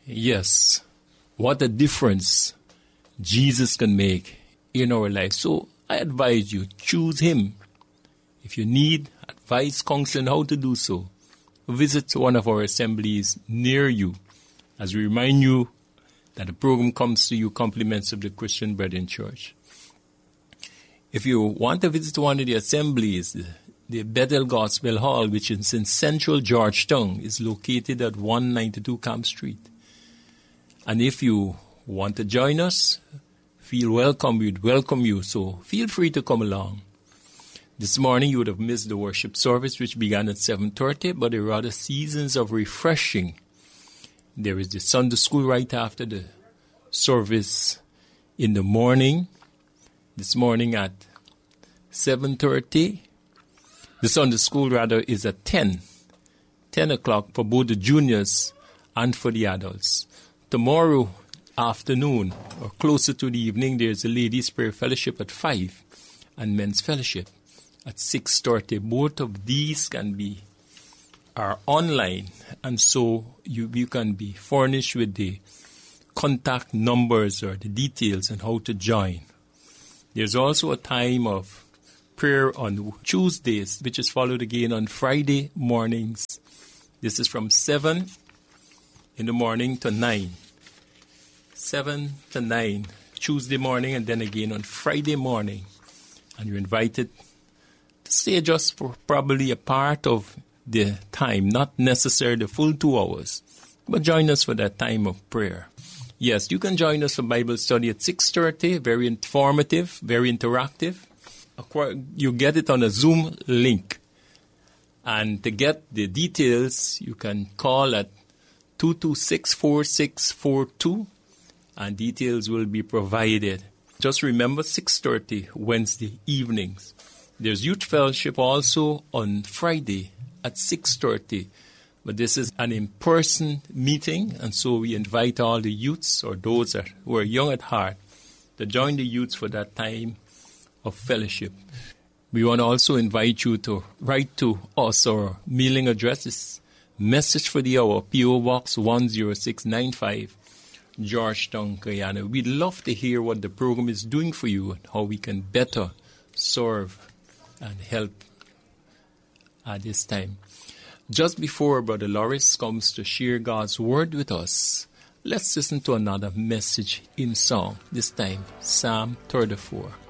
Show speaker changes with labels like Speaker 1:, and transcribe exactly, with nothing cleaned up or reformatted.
Speaker 1: Yes, what a difference Jesus can make in our life. So I advise you, choose him. If you need advice, counseling, how to do so, visit one of our assemblies near you. As we remind you that the program comes to you compliments of the Christian Brethren Church. If you want to visit one of the assemblies, the, the Bethel Gospel Hall, which is in central Georgetown, is located at one ninety-two Camp Street. And if you want to join us, feel welcome. We'd welcome you. So feel free to come along. This morning you would have missed the worship service, which began at seven thirty, but there are other seasons of refreshing. There is the Sunday school right after the service in the morning. This morning at seven thirty. The Sunday school, rather, is at ten. ten o'clock for both the juniors and for the adults. Tomorrow afternoon, or closer to the evening, there's a ladies' prayer fellowship at five and men's fellowship at six thirty. Both of these can be are online, and so you, you can be furnished with the contact numbers or the details on how to join. There's also a time of prayer on Tuesdays, which is followed again on Friday mornings. This is from seven in the morning to nine. seven to nine, Tuesday morning, and then again on Friday morning. And you're invited to stay just for probably a part of the time, not necessarily the full two hours, but join us for that time of prayer. Yes, you can join us for Bible study at six thirty, very informative, very interactive. You get it on a Zoom link. And to get the details, you can call at two two six, four six four two, and details will be provided. Just remember, six thirty Wednesday evenings. There's youth fellowship also on Friday at six thirty. But this is an in-person meeting, and so we invite all the youths or those that, who are young at heart to join the youths for that time of fellowship. We want to also invite you to write to us. Our mailing address is Message for the Hour, P O Box one zero six nine five, Georgetown, Guyana. We'd love to hear what the program is doing for you and how we can better serve and help at this time. Just before Brother Loris comes to share God's word with us, let's listen to another message in song, this time Psalm thirty-four.